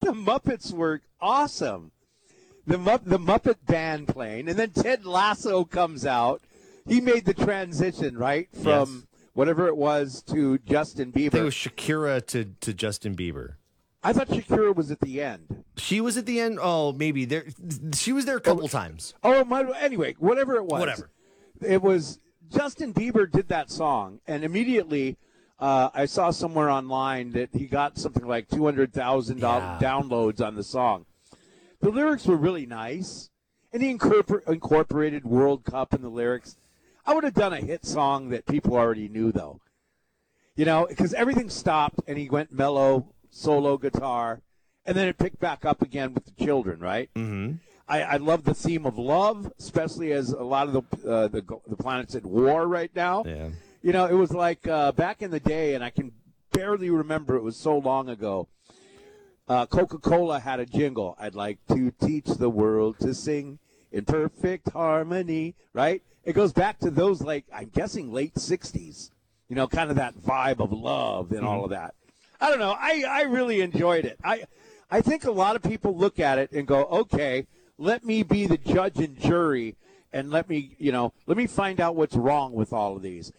the Muppets were awesome. The Muppet band playing, and then Ted Lasso comes out. He made the transition, right, from whatever it was to Justin Bieber. I think it was Shakira to Justin Bieber. I thought Shakira was at the end. She was at the end? Oh, maybe. She was there a couple times. Oh, anyway, whatever it was. Whatever. It was Justin Bieber did that song, and immediately I saw somewhere online that he got something like 200,000 downloads on the song. The lyrics were really nice, and he incorporated World Cup in the lyrics. I would have done a hit song that people already knew, though. You know, because everything stopped, and he went mellow, solo guitar, and then it picked back up again with the children, right? Mm-hmm. I love the theme of love, especially as a lot of the planet's at war right now. Yeah. You know, it was like back in the day, and I can barely remember, it was so long ago. Coca-Cola had a jingle. I'd like to teach the world to sing in perfect harmony, right? It goes back to those, like, I'm guessing late 60s, you know, kind of that vibe of love and all of that. I don't know. I really enjoyed it. I think a lot of people look at it and go, okay, let me be the judge and jury and let me find out what's wrong with all of these.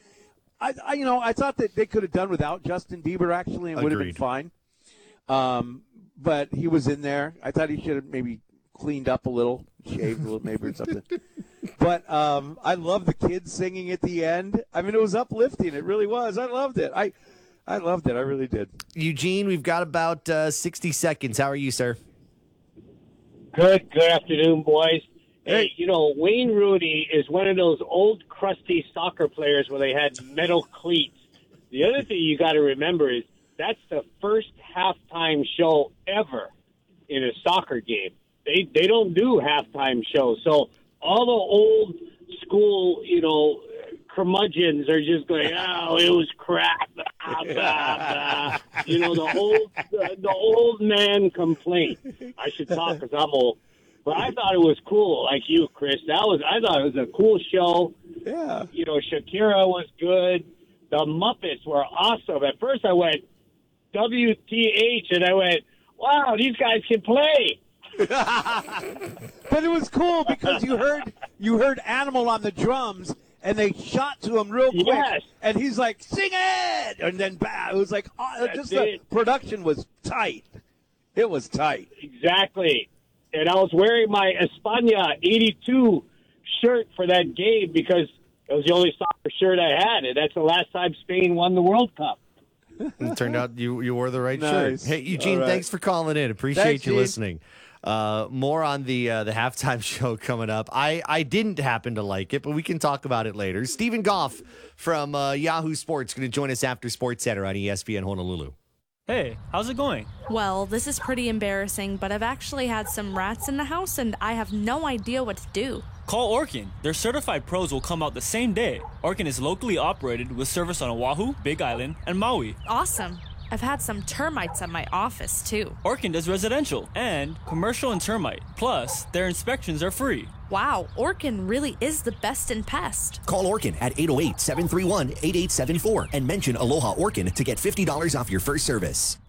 I thought that they could have done without Justin Bieber, actually, and would have been fine. But he was in there. I thought he should have maybe cleaned up a little, shaved a little maybe or something. But I love the kids singing at the end. I mean, it was uplifting. It really was. I loved it. I loved it. I really did. Eugene, we've got about 60 seconds. How are you, sir? Good afternoon, boys. Hey, you know, Wayne Rooney is one of those old, crusty soccer players where they had metal cleats. The other thing you got to remember is that's the first halftime show ever in a soccer game. They don't do halftime shows. So all the old school, you know, curmudgeons are just going, oh, it was crap. Blah, blah, blah. You know, the old man complaint. I should talk because I'm old. But I thought it was cool, like you, Chris. I thought it was a cool show. Yeah. You know, Shakira was good. The Muppets were awesome. At first I went, WTH, and I went, wow, these guys can play. But it was cool because you heard Animal on the drums, and they shot to him real quick, yes. And he's like, sing it! And then, it was like, the production was tight. It was tight. Exactly. And I was wearing my España 82 shirt for that game because it was the only soccer shirt I had, and that's the last time Spain won the World Cup. It turned out you wore the right Nice. shirt. Hey, Eugene, thanks for calling in. Appreciate you listening. More on the halftime show coming up. I didn't happen to like it, but we can talk about it later. Stephen Goff from Yahoo Sports going to join us after Sports Center on ESPN Honolulu. Hey, how's it going? Well, this is pretty embarrassing, but I've actually had some rats in the house and I have no idea what to do. Call Orkin. Their certified pros will come out the same day. Orkin is locally operated with service on Oahu, Big Island, and Maui. Awesome. I've had some termites at my office, too. Orkin does residential and commercial and termite. Plus, their inspections are free. Wow, Orkin really is the best in pest. Call Orkin at 808-731-8874 and mention Aloha Orkin to get $50 off your first service.